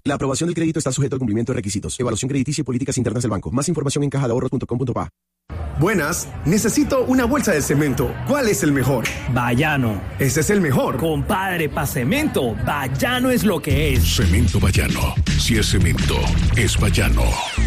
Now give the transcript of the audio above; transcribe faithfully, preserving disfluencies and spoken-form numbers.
La aprobación del crédito está sujeto al cumplimiento de requisitos, evaluación crediticia y políticas internas del banco. Más información en caja de ahorros punto com punto pa. Buenas, necesito una bolsa de cemento. ¿Cuál es el mejor? Bayano. Ese es el mejor. Compadre, pa' cemento, Bayano es lo que es. Cemento Bayano. Si es cemento, es Bayano.